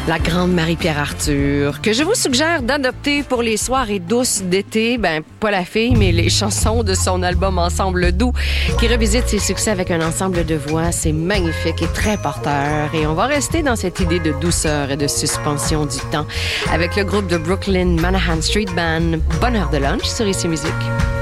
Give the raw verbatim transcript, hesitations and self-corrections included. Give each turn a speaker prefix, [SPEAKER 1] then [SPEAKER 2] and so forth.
[SPEAKER 1] La grande Marie-Pierre Arthur, que je vous suggère d'adopter pour les soirées douces d'été. Ben, pas la fille, mais les chansons de son album Ensemble doux, qui revisite ses succès avec un ensemble de voix. C'est magnifique et très porteur. Et on va rester dans cette idée de douceur et de suspension du temps avec le groupe de Brooklyn Manahan Street Band. Bonne heure de lunch sur Ici Musique.